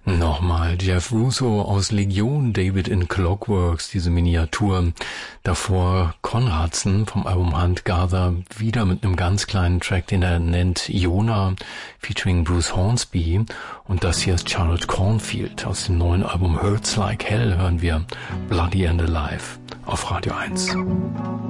Nochmal Jeff Russo aus Legion, David in Clockworks, diese Miniatur. Davor Konradsen vom Album Huntgather, wieder mit einem ganz kleinen Track, den er nennt Iona, featuring Bruce Hornsby. Und das hier ist Charlotte Cornfield. Aus dem neuen Album Hurts Like Hell hören wir Bloody and Alive auf Radio 1.